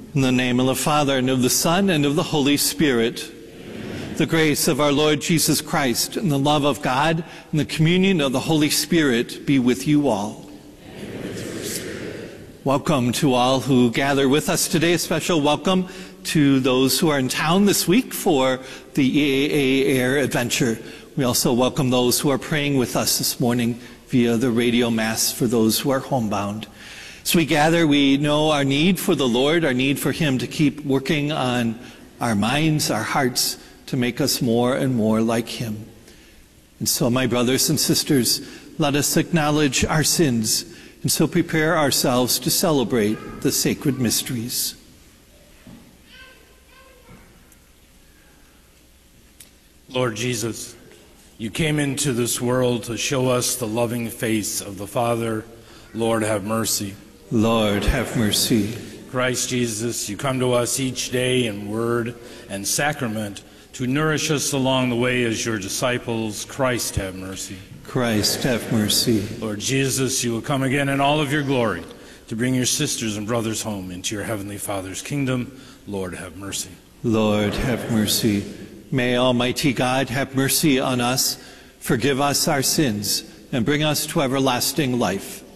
In the name of the Father, and of the Son, and of the Holy Spirit. Amen. The grace of our Lord Jesus Christ, and the love of God, and the communion of the Holy Spirit be with you all. And with your spirit. Welcome to all who gather with us today. A special welcome to those who are in town this week for the EAA Air Adventure. We also welcome those who are praying with us this morning via the radio mass for those who are homebound. As we gather, we know our need for the Lord, our need for Him to keep working on our minds, our hearts, to make us more and more like Him. And so, my brothers and sisters, let us acknowledge our sins and so prepare ourselves to celebrate the sacred mysteries. Lord Jesus, you came into this world to show us the loving face of the Father. Lord, have mercy. Lord, have mercy. Christ Jesus, you come to us each day in word and sacrament to nourish us along the way as your disciples. Christ, have mercy. Christ, have mercy. Lord Jesus, you will come again in all of your glory to bring your sisters and brothers home into your heavenly Father's kingdom. Lord, have mercy. Lord, have mercy. May Almighty God have mercy on us, forgive us our sins, and bring us to everlasting life.